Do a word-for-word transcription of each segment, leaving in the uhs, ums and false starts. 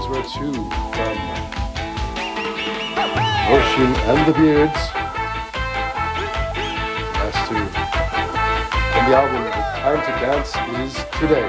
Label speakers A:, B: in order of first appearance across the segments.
A: those were two from Róisín and the Beards. Last two from the album The Time to Dance Is Today.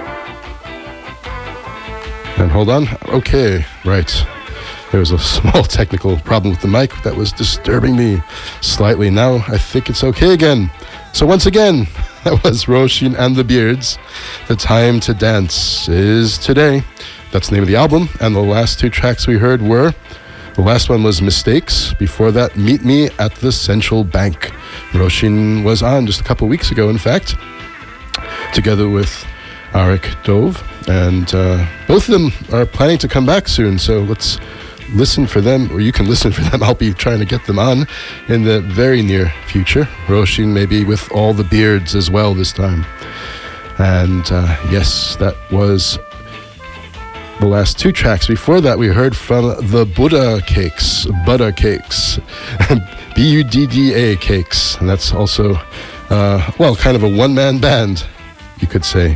A: And hold on. Okay, right. There was a small technical problem with the mic that was disturbing me slightly. Now I think it's okay again. So once again, that was Róisín and the Beards. The Time to Dance Is Today. That's the name of the album. And the last two tracks we heard were, the last one was Mistakes. Before that, Meet Me at the Central Bank. Róisín was on just a couple weeks ago, in fact, together with Arik Dove. And uh, both of them are planning to come back soon. So let's listen for them, or you can listen for them. I'll be trying to get them on in the very near future. Róisín maybe with all the beards as well this time. And uh, yes, that was the last two tracks. Before that, we heard from the Buddha Cakes, Buddha Cakes, B U D D A Cakes. And that's also, uh, well, kind of a one-man band, you could say.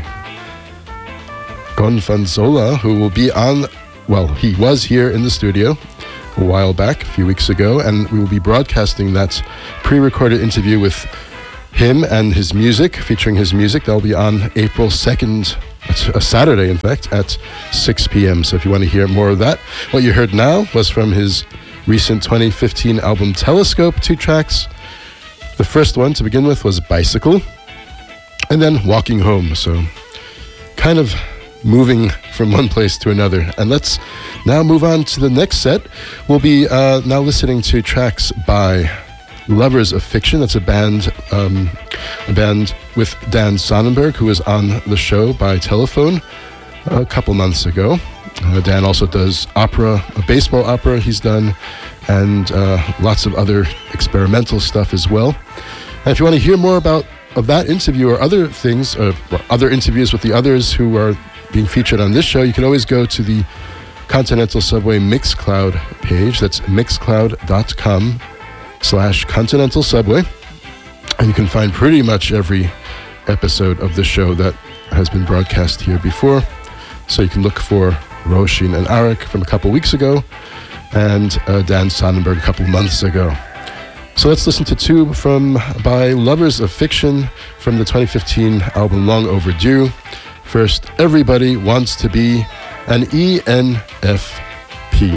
A: Gon Fanzola, who will be on, well, he was here in the studio a while back, a few weeks ago, and we will be broadcasting that pre-recorded interview with him and his music, featuring his music. That'll be on April second, a Saturday, in fact, at six p.m. So if you want to hear more of that, what you heard now was from his recent twenty fifteen album Telescope, two tracks. The first one, to begin with, was Bicycle, and then Walking Home. So kind of moving from one place to another. And let's now move on to the next set. We'll be uh, now listening to tracks by Lovers of Fiction. That's a band um, a band with Dan Sonnenberg, who was on the show by telephone a couple months ago. Uh, Dan also does opera, a baseball opera he's done, and uh, lots of other experimental stuff as well. And if you want to hear more about of that interview or other things, uh, or other interviews with the others who are being featured on this show, you can always go to the Continental Subway Mixcloud page. That's mixcloud.com slash Continental Subway. And you can find pretty much every episode of the show that has been broadcast here before. So you can look for Róisín and Arik from a couple weeks ago, and uh, Dan Sonnenberg a couple months ago. So let's listen to two from by Lovers of Fiction from the twenty fifteen album Long Overdue. First, Everybody Wants to Be an E N F